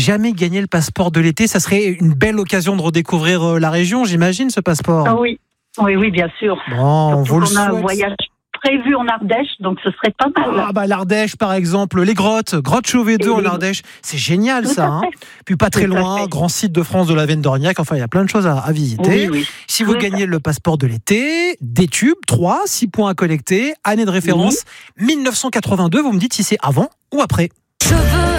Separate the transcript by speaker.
Speaker 1: jamais gagné le passeport de l'été, ça serait une belle occasion de redécouvrir la région, j'imagine, ce passeport.
Speaker 2: Ah oui, bien sûr.
Speaker 1: Bon, on vous le
Speaker 2: on a un
Speaker 1: souhaite.
Speaker 2: voyage prévu en Ardèche, donc ce serait pas mal.
Speaker 1: Ah bah l'Ardèche par exemple, les grottes Chauvet-II en Ardèche, c'est génial
Speaker 2: Tout
Speaker 1: ça.
Speaker 2: à fait.
Speaker 1: Puis pas très
Speaker 2: Tout à
Speaker 1: loin,
Speaker 2: fait.
Speaker 1: grand site de France de la Veine d'Orniac, enfin il y a plein de choses à visiter.
Speaker 2: Oui.
Speaker 1: Si vous gagnez le passeport de l'été, des tubes, 6 points à collecter, année de référence 1982, vous me dites si c'est avant ou après.
Speaker 3: Je veux